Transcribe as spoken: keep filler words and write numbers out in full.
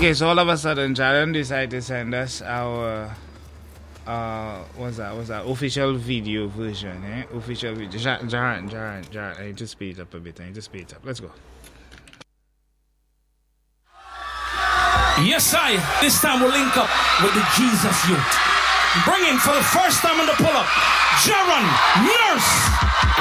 Okay, so all of a sudden, Jaron decided to send us our, uh, what's that, what's that, official video version, eh? Official video. Jaron, Jaron, Jaron, I need to speed it up a bit, I need to speed it up. Let's go. Yes, I. This time we'll link up with the Jesus Youth. Bringing for the first time on the pull-up, Jaron Nurse.